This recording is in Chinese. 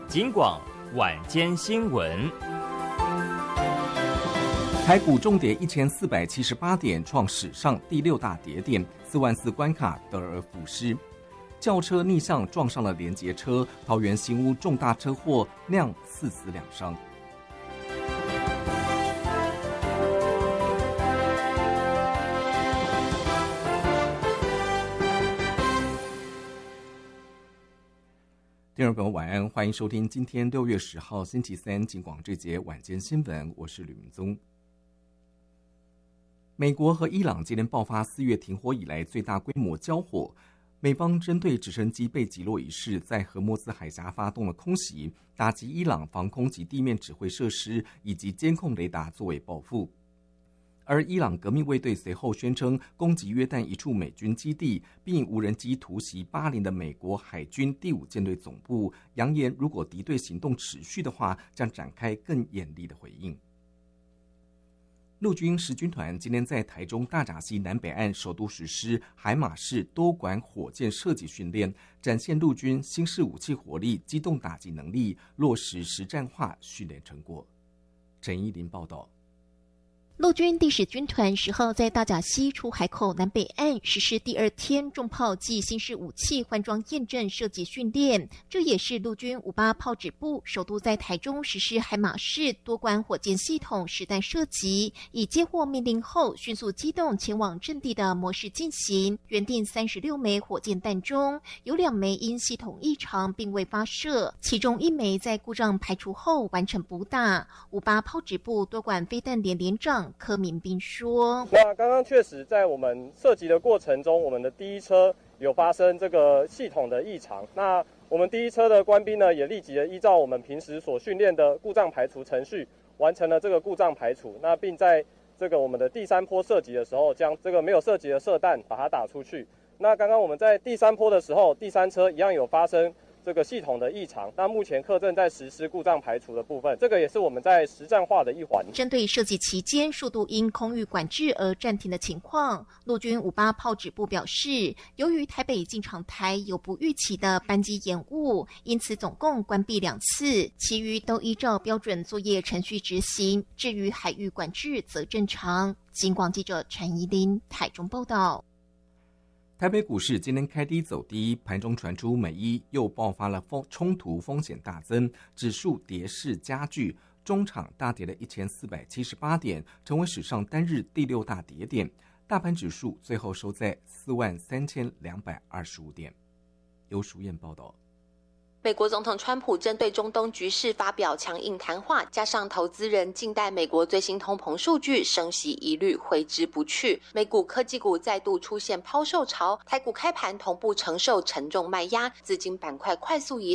警广晚间新闻。 台股重跌1478点，创史上第6大跌点，44000关卡得而复失。轿车逆向撞上了连结车，桃园新屋重大车祸酿4死2伤。听众朋友晚安，欢迎收听今天6月10号星期三警广这节晚间新闻，我是吕明宗。美国和伊朗今天爆发4月停火以来最大规模交火，美方针对直升机被击落一事，在荷默兹海峡发动了空袭，打击伊朗防空及地面指挥设施以及监控雷达作为报复。而伊朗革命卫队随后宣称攻击约旦一处美军基地，并无人机突袭巴林的美国海军第5舰队总部，扬言如果敌对行动持续的话，将展开更严厉的回应。陆军10军团今天在台中大甲溪南北岸首度实施海马式多管火箭射击训练，展现陆军新式武器火力、机动打击能力，落实实战化训练成果。陈依林报道。 陆军第10军团10号在大甲溪出海口南北岸实施第2天重炮暨新式武器换装验证射击训练，这也是陆军58炮指部首度在台中实施海马式多管火箭系统实弹射击，以接获命令后迅速机动前往阵地的模式进行。原定36枚火箭弹中，有2枚因系统异常并未发射，其中1枚在故障排除后完成补打。58炮指部多管飞弹连连长柯明斌说：“ 那刚刚确实在我们射击的过程中，我们的第一车有发生这个系统的异常。那我们第一车的官兵呢，也立即的依照我们平时所训练的故障排除程序，完成了这个故障排除。那并在这个我们的第3波射击的时候，将这个没有射击的射弹把它打出去。那刚刚我们在第3波的时候，第3车一样有发生这个系统的异常，那目前课正在实施故障排除的部分，这个也是我们在实战化的一环。 针对射击期间数度因空域管制而暂停的情况，陆军58炮指部表示，由于台北进场台有不预期的班机延误，因此总共关闭2次，其余都依照标准作业程序执行。至于海域管制则正常。警广记者陈怡琳台中报道。 台北股市今天开低走低，盘中传出美伊又爆发了冲突，风险大增，指数跌势加剧，中场大跌了1478点，成为史上单日第6大跌点。大盘指数最后收在43225点。由淑燕报道。 美国总统川普针对中东局势发表强硬谈话，加上投资人静待美国最新通膨数据，升息疑虑挥之不去。美股科技股再度出现抛售潮，台股开盘同步承受沉重卖压，资金板块快速移